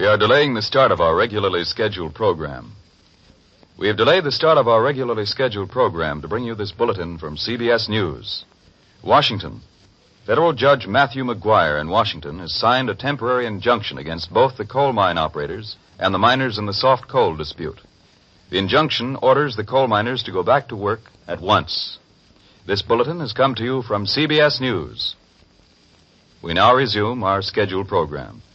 We are delaying the start of our regularly scheduled program. We have delayed the start of our regularly scheduled program to bring you this bulletin from CBS News. Washington. Federal Judge Matthew McGuire in Washington has signed a temporary injunction against both the coal mine operators and the miners in the soft coal dispute. The injunction orders the coal miners to go back to work at once. This bulletin has come to you from CBS News. We now resume our scheduled program.